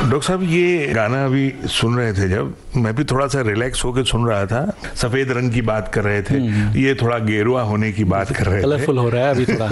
Doctor साहब, ये गाना अभी सुन रहे थे जब, मैं भी थोड़ा सा रिलैक्स होकर सुन रहा था। सफेद रंग की बात कर रहे थे, ये थोड़ा गेरुआ होने की बात कर रहे थे। कलरफुल हो रहा है अभी थोड़ा।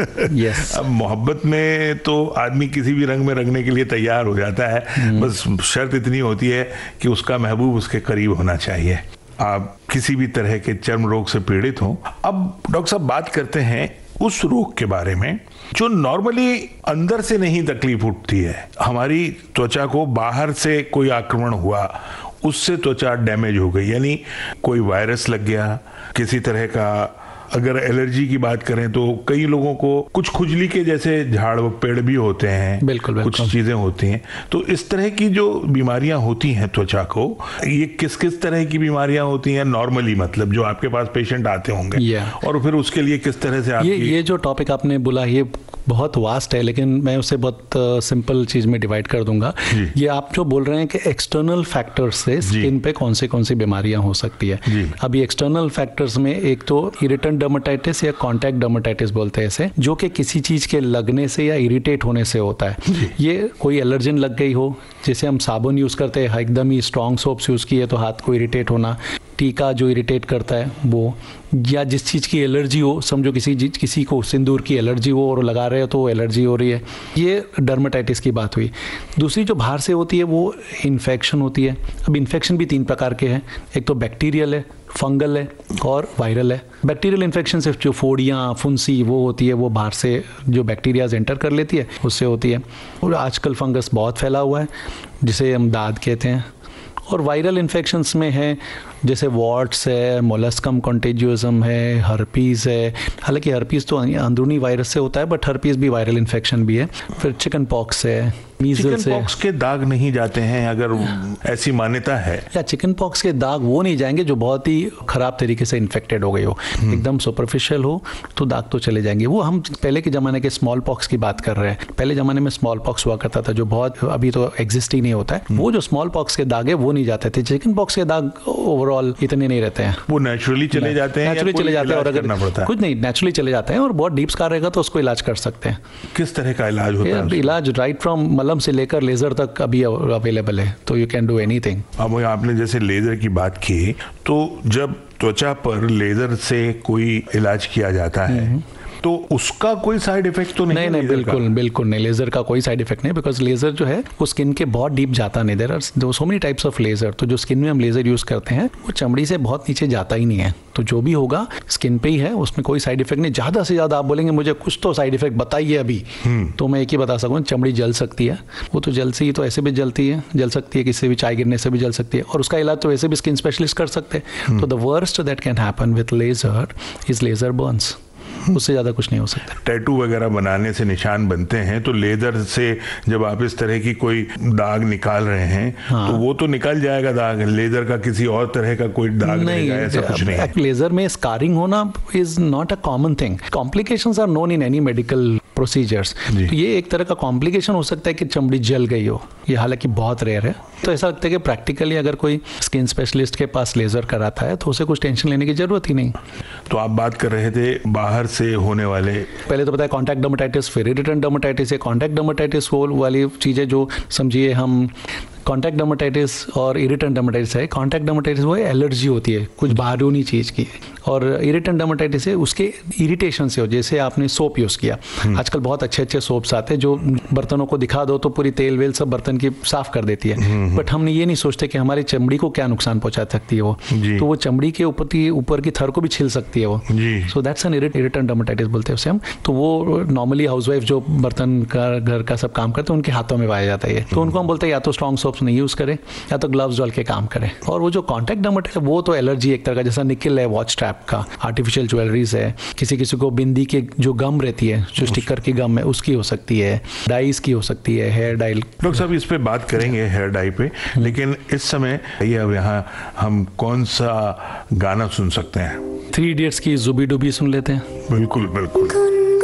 यस। अब मोहब्बत में तो आदमी किसी भी रंग में रंगने के लिए तैयार हो जाता है, बस शर्त इतनी होती है कि उसका महबूब उसके करीब होना चाहिए। आप किसी भी तरह के चर्म रोग से पीड़ित हो। अब डॉक्टर साहब बात करते हैं उस रोग के बारे में जो नॉर्मली अंदर से नहीं तकलीफ उठती है। हमारी त्वचा को बाहर से कोई आक्रमण हुआ, उससे त्वचा डैमेज हो गई, यानी कोई वायरस लग गया, किसी तरह का, अगर एलर्जी की बात करें तो कई लोगों को कुछ खुजली के जैसे झाड़ पेड़ भी होते हैं, बिल्कुल कुछ चीजें होती हैं। तो इस तरह की जो बीमारियां होती हैं त्वचा को, ये किस किस तरह की बीमारियां होती हैं नॉर्मली, मतलब जो आपके पास पेशेंट आते होंगे, और फिर उसके लिए किस तरह से आपकी ये जो टॉपिक आपने बोला ये बहुत वास्ट है, लेकिन मैं उसे बहुत सिंपल चीज में डिवाइड कर दूंगा। ये आप जो बोल रहे हैं कि एक्सटर्नल फैक्टर्स से स्किन पे कौन सी बीमारियां हो सकती है। अभी एक्सटर्नल फैक्टर्स में एक तो इरिटेंट डर्मेटाइटिस या कॉन्टैक्ट डर्मेटाइटिस बोलते हैं इसे, जो कि किसी चीज के लगने से या इरिटेट होने से होता है। ये कोई एलर्जन लग गई हो, जैसे हम साबुन यूज करते हैं, एकदम ही स्ट्रॉन्ग सोप्स यूज किए तो हाथ को इरिटेट होना, टीका जो इरिटेट करता है वो, या जिस चीज़ की एलर्जी हो, समझो किसी को सिंदूर की एलर्जी हो और लगा रहे हो तो एलर्जी हो रही है, ये डर्मेटाइटिस की बात हुई। दूसरी जो बाहर से होती है वो इन्फेक्शन होती है। अब इन्फेक्शन भी 3 प्रकार के हैं, एक तो बैक्टीरियल है, फंगल है और वायरल है। बैक्टीरियल इन्फेक्शन से जो फोड़ियाँ, फुंसी वो होती है, वो बाहर से जो बैक्टीरियाज एंटर कर लेती है उससे होती है। और आजकल फंगस बहुत फैला हुआ है जिसे हम दाद कहते हैं। और वायरल इन्फेक्शंस में है जैसे वॉट्स है, मोलस्कम कॉन्टेजियोजम है, हर्पीज़ है। हालांकि हर्पीज़ तो अंदरूनी वायरस से होता है, बट हर्पीज़ भी वायरल इन्फेक्शन भी है। फिर चिकन पॉक्स है, मीजल्स है। चिकन पॉक्स के दाग नहीं जाते हैं, अगर ऐसी मान्यता है? या चिकन पॉक्स के दाग वो नहीं जाएंगे जो बहुत ही खराब तरीके से इन्फेक्टेड हो गई हो, एकदम सुपरफिशियल हो तो दाग तो चले जाएंगे। वो हम पहले के ज़माने के स्मॉल पॉक्स की बात कर रहे हैं। पहले ज़माने में स्मॉल पॉक्स हुआ करता था जो बहुत अभी तो एग्जिस्ट ही नहीं होता है। वो जो स्मॉल पॉक्स के दाग है वो नहीं जाते थे। चिकन पॉक्स के दाग ओवरऑल इतने नहीं रहते हैं, वो नेचुरली चले जाते हैं। नेचुरली चले जाते हैं, और अगर कुछ नहीं नेचुरली चले जाते हैं और बहुत डीप स्कार रहेगा तो उसको इलाज कर सकते हैं। किस तरह का इलाज होता है? इलाज राइट फ्रॉम मलहम से लेकर लेजर तक अभी अवेलेबल है, तो यू कैन डू एनीथिंग। अब आपने जैसे लेजर की बात की, तो जब त्वचा पर लेजर से कोई इलाज किया जाता है तो उसका कोई साइड इफेक्ट तो नहीं? नहीं, बिल्कुल नहीं, लेजर का कोई साइड इफेक्ट नहीं, बिकॉज लेजर जो है वो स्किन के बहुत डीप जाता नहीं। There are so many types of laser. तो जो स्किन में हम लेजर यूज करते हैं वो चमड़ी से बहुत नीचे जाता ही नहीं है, तो जो भी होगा स्किन पे ही है, उसमें कोई साइड इफेक्ट नहीं। ज्यादा से ज्यादा आप बोलेंगे मुझे कुछ तो साइड इफेक्ट बताइए अभी, तो मैं एक ही बता सकूँ, चमड़ी जल सकती है। वो तो जल से ही तो ऐसे भी जल सकती है, किसी भी चाय गिरने से भी जल सकती है, और उसका इलाज तो वैसे भी स्किन स्पेशलिस्ट कर सकते हैं। तो the worst that can happen with laser is laser Burns. उससे ज्यादा कुछ नहीं हो सकता। टैटू वगैरह बनाने से निशान बनते हैं, तो लेजर से जब आप इस तरह की कोई दाग निकाल रहे हैं, तो वो तो निकल जाएगा दाग। लेजर का किसी और तरह का कोई दाग नहीं, ऐसा कुछ नहीं। लेजर में स्कारिंग होना is not a common thing. Complications are known in any medical procedures. तो ये एक तरह का कॉम्प्लिकेशन हो सकता है कि चमड़ी जल गई हो, ये हालांकि बहुत रेयर है। तो ऐसा लगता है कि प्रैक्टिकली अगर कोई स्किन स्पेशलिस्ट के पास लेजर कराता है तो उसे कुछ टेंशन लेने की जरूरत ही नहीं। तो आप बात कर रहे थे बाहर से होने वाले, पहले तो बताया कॉन्टैक्ट डर्मेटाइटिस, फिर इरिटेंट डर्मेटाइटिस है। कॉन्टैक्ट डर्मेटाइटिस वाली चीज़ें जो समझिए हम कॉन्टैक्ट डर्मेटाइटिस और इरिटेंट डर्मेटाइटिस है। कॉन्टैक्ट डर्मेटाइटिस वो एलर्जी होती है कुछ बाहरी चीज़ की, और इरिटेंट डर्मेटाइटिस है उसके इरिटेशन से हो, जैसे आपने सोप यूज़ किया। आजकल बहुत अच्छे सोप्स आते हैं जो बर्तनों को दिखा दो तो पूरी तेल वेल सब बर्तन की साफ कर देती है, बट हमने ये नहीं सोचते कि हमारी चमड़ी को क्या नुकसान पहुंचा सकती है वो। तो वो चमड़ी के ऊपर की थर को भी छिल सकती है वो। So that's an irritant dermatitis बोलते हैं उसे हम। तो वो नॉर्मली हाउसवाइफ जो बर्तन का घर का सब काम करते हैं उनके हाथों में पाया जाता है। तो उनको हम बोलते हैं या तो स्ट्रॉन्ग सोप्स नहीं यूज करें या तो ग्लव्स डाल के काम करें। और वो जो कॉन्टैक्ट डर्मेटाइटिस वो तो एलर्जी एक तरह का, जैसा निकल है वॉच स्ट्रैप का, आर्टिफिशियल ज्वेलरीज है, किसी को बिंदी के जो गम रहती है जो स्टिकर की गम है उसकी हो सकती है, डाइस की हो सकती है, हेयर डाई। लोग सब इस पे बात करेंगे हेयर डाई पे, लेकिन इस समय ये अब यहाँ हम कौन सा गाना सुन सकते हैं? 3 इडियट्स की जुबी डुबी सुन लेते हैं। बिल्कुल बिल्कुल।